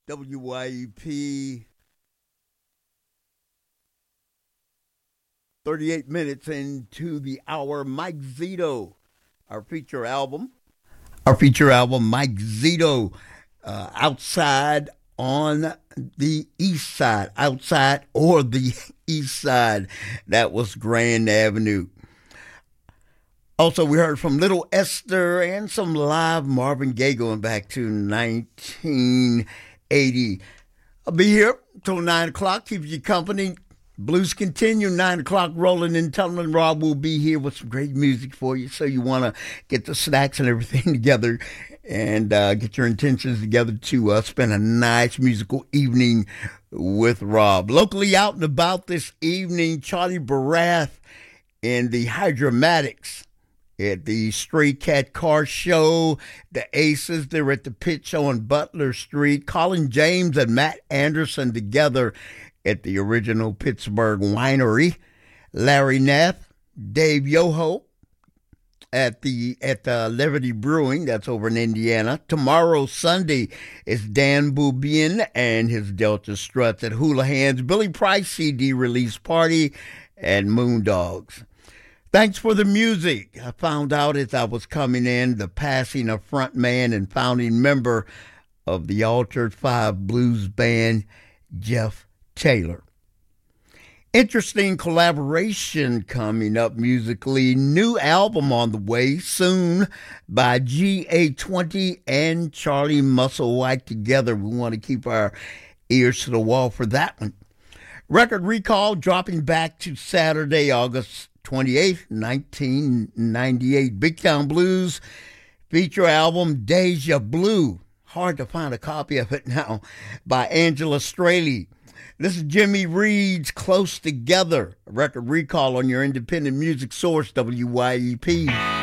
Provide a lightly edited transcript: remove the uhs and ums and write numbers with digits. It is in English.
WYEP, 38 minutes into the hour. Mike Zito, our feature album, Mike Zito, Outside on the East Side, Outside or the East Side. That was Grand Avenue. Also, we heard from Little Esther and some live Marvin Gaye going back to 1980. I'll be here till 9 o'clock, keep you company. Blues continue, 9 o'clock rolling in. Tumbling Rob will be here with some great music for you. So you want to get the snacks and everything together and get your intentions together to spend a nice musical evening with Rob. Locally out and about this evening, Charlie Barath and the Hydramatics at the Stray Cat Car Show. The Aces, they're at the Pit Show on Butler Street. Colin James and Matt Anderson together at the original Pittsburgh Winery. Larry Neff, Dave Yoho at the Liberty Brewing, that's over in Indiana. Tomorrow, Sunday, is Dan Boubian and his Delta Struts at Houlihan's. Billy Price CD release party and Moondogs. Thanks for the music. I found out as I was coming in the passing of frontman and founding member of the Altered Five Blues Band, Jeff Taylor. Interesting collaboration coming up musically. New album on the way soon by GA20 and Charlie Musselwhite together. We want to keep our ears to the wall for that one. Record Recall dropping back to Saturday, August 28th, 1998. Big Town Blues feature album Deja Blue. Hard to find a copy of it now, by Angela Straley. This is Jimmy Reed's Close Together. Record Recall on your independent music source, WYEP.